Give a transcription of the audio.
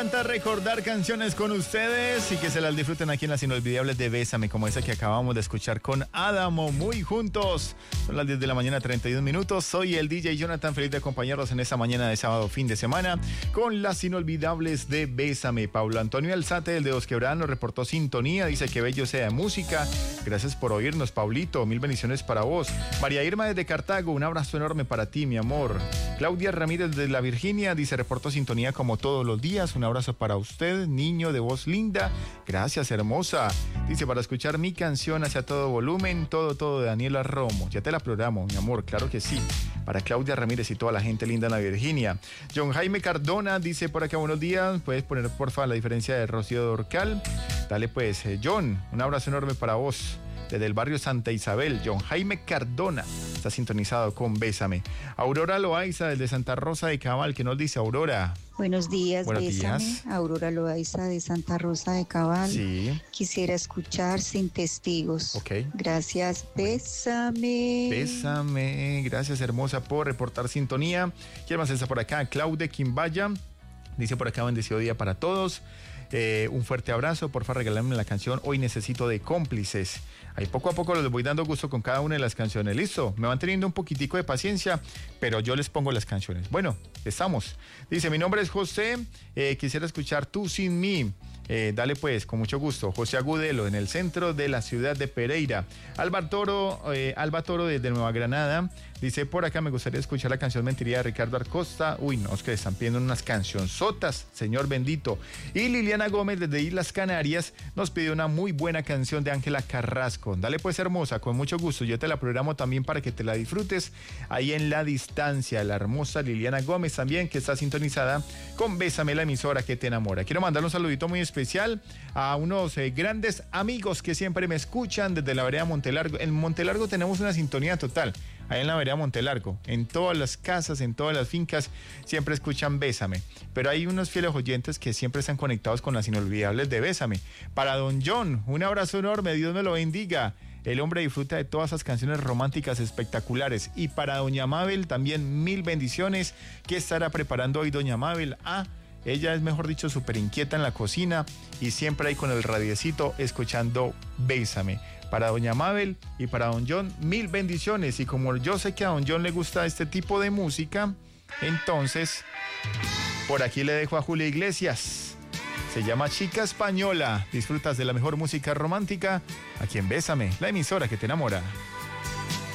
encanta recordar canciones con ustedes y que se las disfruten aquí en las inolvidables de Bésame, como esa que acabamos de escuchar con Adamo, muy juntos. Son las 10 de la mañana, 31 minutos. Soy el DJ Jonathan, feliz de acompañarlos en esta mañana de sábado, fin de semana, con las inolvidables de Bésame. Pablo Antonio Alzate, el de Dos Quebradas, nos reportó sintonía, dice que bello sea de música. Gracias por oírnos, Pablito, mil bendiciones para vos. María Irma desde Cartago, un abrazo enorme para ti, mi amor. Claudia Ramírez de la Virginia, dice, reportó sintonía como todos los días. Un abrazo para usted, niño de voz linda. Gracias, hermosa. Dice, para escuchar mi canción hacia todo volumen, todo de Daniela Romo. Ya te la programo, mi amor, claro que sí. Para Claudia Ramírez y toda la gente linda en la Virginia. John Jaime Cardona dice por acá, buenos días. Puedes poner, porfa, la diferencia de Rocío Dorcal. Dale pues, John, un abrazo enorme para vos. Desde el barrio Santa Isabel, John Jaime Cardona está sintonizado con Bésame. Aurora Loaiza, desde Santa Rosa de Cabal, que nos dice Aurora. Buenos días, Buenos Bésame. días. Aurora Loaiza de Santa Rosa de Cabal. Sí. Quisiera escuchar Sin Testigos. Ok. Gracias, Bésame. Bésame. Gracias, hermosa, por reportar sintonía. ¿Quién más está por acá? Claude Quimbaya. Dice por acá, bendecido día para todos. Un fuerte abrazo, porfa regalarme la canción Hoy Necesito de Cómplices. Ahí poco a poco les voy dando gusto con cada una de las canciones. Listo, me van teniendo un poquitico de paciencia, pero yo les pongo las canciones. Bueno, estamos. Dice, mi nombre es José, quisiera escuchar Tú Sin Mí. Dale pues, con mucho gusto. José Agudelo, en el centro de la ciudad de Pereira. Alba Toro desde Nueva Granada. Dice, por acá me gustaría escuchar la canción Mentiría de Ricardo Acosta. Uy, no, es que están pidiendo unas cancionzotas, Señor bendito. Y Liliana Gómez desde Islas Canarias nos pidió una muy buena canción de Ángela Carrasco. Dale pues, hermosa, con mucho gusto. Yo te la programo también para que te la disfrutes ahí en la distancia. La hermosa Liliana Gómez también, que está sintonizada con Bésame, la emisora que te enamora. Quiero mandar un saludito muy especial a unos grandes amigos que siempre me escuchan desde la vereda Montelargo. En Montelargo tenemos una sintonía total. Ahí en la vereda Montelargo, en todas las casas, en todas las fincas, siempre escuchan Bésame. Pero hay unos fieles oyentes que siempre están conectados con las inolvidables de Bésame. Para don John, un abrazo enorme, Dios me lo bendiga. El hombre disfruta de todas esas canciones románticas espectaculares. Y para doña Mabel también mil bendiciones. ¿Qué estará preparando hoy doña Mabel? Ella es, mejor dicho, súper inquieta en la cocina y siempre ahí con el radiecito escuchando Bésame. Para doña Mabel y para don John, mil bendiciones. Y como yo sé que a don John le gusta este tipo de música, entonces por aquí le dejo a Julia Iglesias. Se llama Chica Española. Disfrutas de la mejor música romántica aquí en Bésame, la emisora que te enamora.